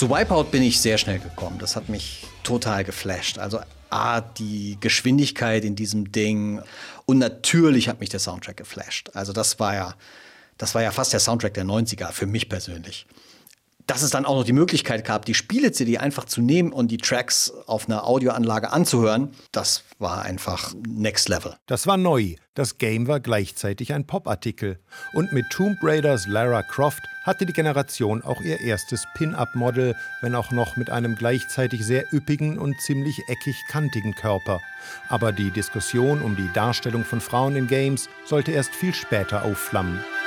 Zu Wipeout bin ich sehr schnell gekommen. Das hat mich total geflasht. Also die Geschwindigkeit in diesem Ding und natürlich hat mich der Soundtrack geflasht. Also das war ja fast der Soundtrack der 90er für mich persönlich. Dass es dann auch noch die Möglichkeit gab, die Spiele-CD einfach zu nehmen und die Tracks auf einer Audioanlage anzuhören, das war einfach Next Level. Das war neu. Das Game war gleichzeitig ein Pop-Artikel. Und mit Tomb Raiders Lara Croft hatte die Generation auch ihr erstes Pin-Up-Model, wenn auch noch mit einem gleichzeitig sehr üppigen und ziemlich eckig-kantigen Körper. Aber die Diskussion um die Darstellung von Frauen in Games sollte erst viel später aufflammen.